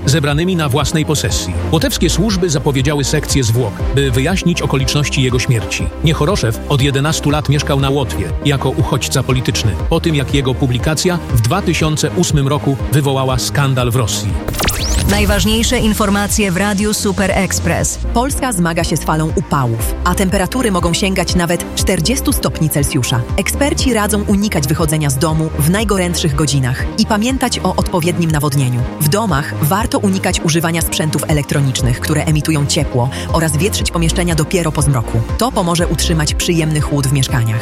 zebranymi na własnej posesji. Łotewskie służby zapowiedziały sekcję zwłok, by wyjaśnić okoliczności jego śmierci. Niechoroszew od 11 lat mieszkał na Łotwie jako uchodźca polityczny, po tym jak jego publikacja w 2008 roku wywołała skandal w Rosji. Najważniejsze informacje w Radiu Super Express. Polska zmaga się z falą upałów, a temperatury mogą sięgać nawet 40 stopni Celsjusza. Eksperci radzą unikać wychodzenia z domu w najgorętszych godzinach i pamiętać o odpowiednim nawodnieniu. W domach warto unikać używania sprzętów elektronicznych, które emitują ciepło, oraz wietrzyć pomieszczenia dopiero po zmroku. To pomoże utrzymać przyjemny chłód w mieszkaniach.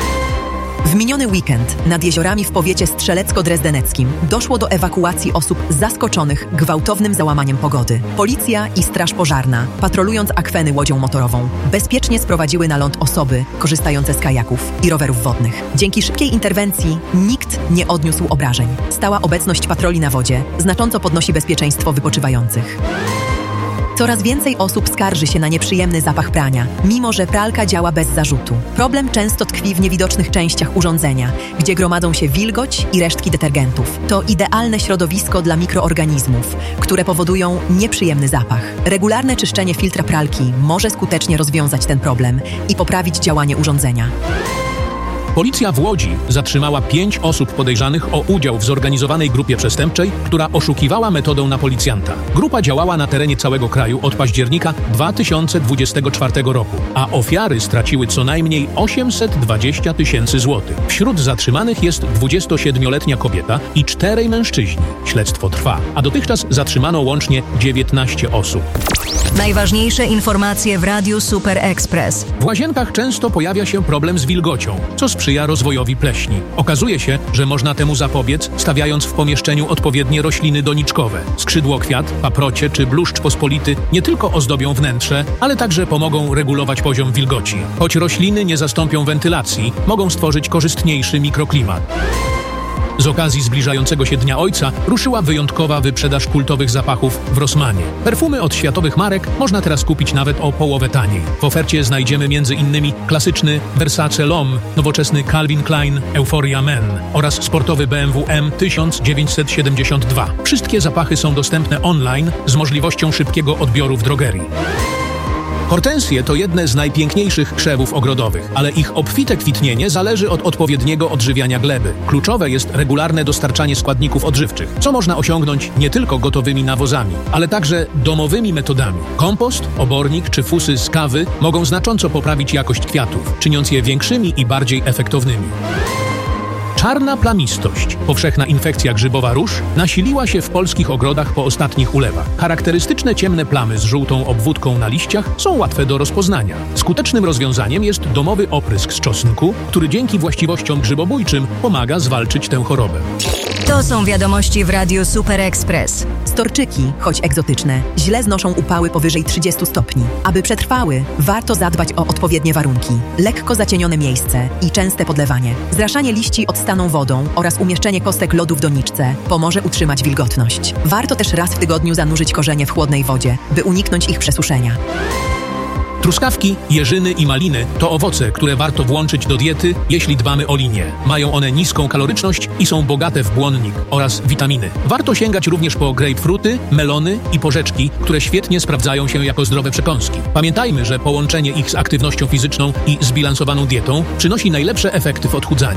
W miniony weekend nad jeziorami w powiecie strzelecko-drezdeneckim doszło do ewakuacji osób zaskoczonych gwałtownym załamaniem pogody. Policja i straż pożarna, patrolując akweny łodzią motorową, bezpiecznie sprowadziły na ląd osoby korzystające z kajaków i rowerów wodnych. Dzięki szybkiej interwencji nikt nie odniósł obrażeń. Stała obecność patroli na wodzie znacząco podnosi bezpieczeństwo wypoczywających. Coraz więcej osób skarży się na nieprzyjemny zapach prania, mimo że pralka działa bez zarzutu. Problem często tkwi w niewidocznych częściach urządzenia, gdzie gromadzą się wilgoć i resztki detergentów. To idealne środowisko dla mikroorganizmów, które powodują nieprzyjemny zapach. Regularne czyszczenie filtra pralki może skutecznie rozwiązać ten problem i poprawić działanie urządzenia. Policja w Łodzi zatrzymała 5 osób podejrzanych o udział w zorganizowanej grupie przestępczej, która oszukiwała metodą na policjanta. Grupa działała na terenie całego kraju od października 2024 roku, a ofiary straciły co najmniej 820 000 złotych. Wśród zatrzymanych jest 27-letnia kobieta i 4 mężczyźni. Śledztwo trwa, a dotychczas zatrzymano łącznie 19 osób. Najważniejsze informacje w Radiu Super Express. W łazienkach często pojawia się problem z wilgocią, co sprzyja rozwojowi pleśni. Okazuje się, że można temu zapobiec, stawiając w pomieszczeniu odpowiednie rośliny doniczkowe. Skrzydłokwiat, paprocie czy bluszcz pospolity nie tylko ozdobią wnętrze, ale także pomogą regulować poziom wilgoci. Choć rośliny nie zastąpią wentylacji, mogą stworzyć korzystniejszy mikroklimat. Z okazji zbliżającego się Dnia Ojca ruszyła wyjątkowa wyprzedaż kultowych zapachów w Rossmanie. Perfumy od światowych marek można teraz kupić nawet o połowę taniej. W ofercie znajdziemy m.in. klasyczny Versace L'Homme, nowoczesny Calvin Klein Euphoria Men oraz sportowy BMW M 1972. Wszystkie zapachy są dostępne online z możliwością szybkiego odbioru w drogerii. Hortensje to jedne z najpiękniejszych krzewów ogrodowych, ale ich obfite kwitnienie zależy od odpowiedniego odżywiania gleby. Kluczowe jest regularne dostarczanie składników odżywczych, co można osiągnąć nie tylko gotowymi nawozami, ale także domowymi metodami. Kompost, obornik czy fusy z kawy mogą znacząco poprawić jakość kwiatów, czyniąc je większymi i bardziej efektownymi. Czarna plamistość, powszechna infekcja grzybowa róż, nasiliła się w polskich ogrodach po ostatnich ulewach. Charakterystyczne ciemne plamy z żółtą obwódką na liściach są łatwe do rozpoznania. Skutecznym rozwiązaniem jest domowy oprysk z czosnku, który dzięki właściwościom grzybobójczym pomaga zwalczyć tę chorobę. To są wiadomości w Radiu Super Express. Storczyki, choć egzotyczne, źle znoszą upały powyżej 30 stopni. Aby przetrwały, warto zadbać o odpowiednie warunki, lekko zacienione miejsce i częste podlewanie. Zraszanie liści odstaną wodą oraz umieszczenie kostek lodu w doniczce pomoże utrzymać wilgotność. Warto też raz w tygodniu zanurzyć korzenie w chłodnej wodzie, by uniknąć ich przesuszenia. Truskawki, jeżyny i maliny to owoce, które warto włączyć do diety, jeśli dbamy o linię. Mają one niską kaloryczność i są bogate w błonnik oraz witaminy. Warto sięgać również po grapefruity, melony i porzeczki, które świetnie sprawdzają się jako zdrowe przekąski. Pamiętajmy, że połączenie ich z aktywnością fizyczną i zbilansowaną dietą przynosi najlepsze efekty w odchudzaniu.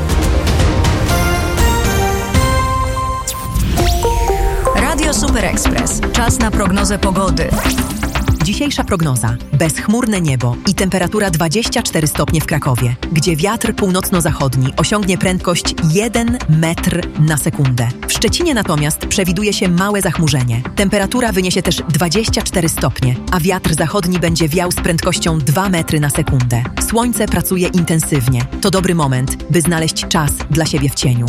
Radio Super Express. Czas na prognozę pogody. Dzisiejsza prognoza. Bezchmurne niebo i temperatura 24 stopnie w Krakowie, gdzie wiatr północno-zachodni osiągnie prędkość 1 metr na sekundę. W Szczecinie natomiast przewiduje się małe zachmurzenie. Temperatura wyniesie też 24 stopnie, a wiatr zachodni będzie wiał z prędkością 2 metry na sekundę. Słońce pracuje intensywnie. To dobry moment, by znaleźć czas dla siebie w cieniu.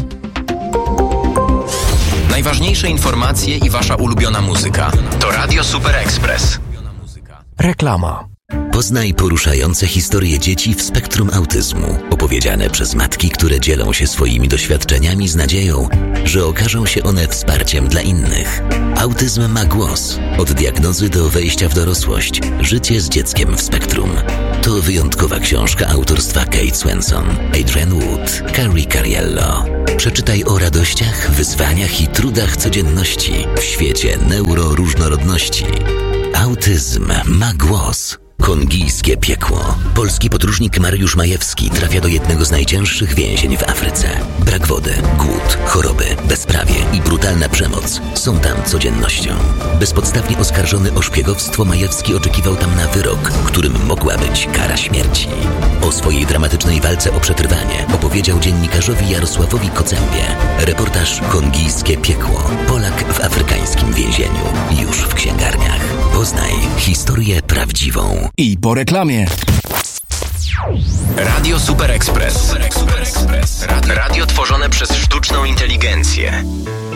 Najważniejsze informacje i wasza ulubiona muzyka. To Radio Super Express. Reklama. Poznaj poruszające historie dzieci w spektrum autyzmu, opowiedziane przez matki, które dzielą się swoimi doświadczeniami z nadzieją, że okażą się one wsparciem dla innych. Autyzm ma głos. Od diagnozy do wejścia w dorosłość. Życie z dzieckiem w spektrum. To wyjątkowa książka autorstwa Kate Swenson, Adrian Wood, Carrie Cariello. Przeczytaj o radościach, wyzwaniach i trudach codzienności w świecie neuroróżnorodności. Autyzm ma głos. Kongijskie piekło. Polski podróżnik Mariusz Majewski trafia do jednego z najcięższych więzień w Afryce. Brak wody, głód, choroby, bezprawie i brutalna przemoc są tam codziennością. Bezpodstawnie oskarżony o szpiegowstwo, Majewski oczekiwał tam na wyrok, którym mogła być kara śmierci. O swojej dramatycznej walce o przetrwanie opowiedział dziennikarzowi Jarosławowi Kocębie. Reportaż Kongijskie piekło. Polak w afrykańskim więzieniu. Już w księgarniach. Poznaj historię prawdziwą. I po reklamie. Radio Super Express. Radio tworzone przez sztuczną inteligencję.